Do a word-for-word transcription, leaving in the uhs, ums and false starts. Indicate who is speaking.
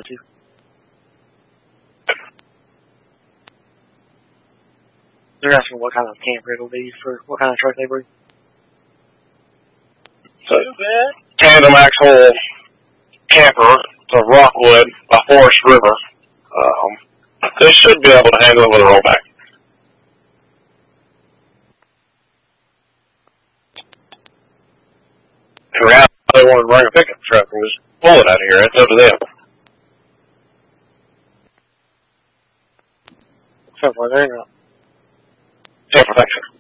Speaker 1: to. They're asking what kind of camper it'll be for what kind of truck they bring.
Speaker 2: So, tandem axle camper to Rockwood by Forest River. Um, they should be able to handle it with a rollback. Around, they want to bring a pickup truck and just pull it out of here. It's up to them.
Speaker 1: So far, they're not.
Speaker 2: Yeah, perfection.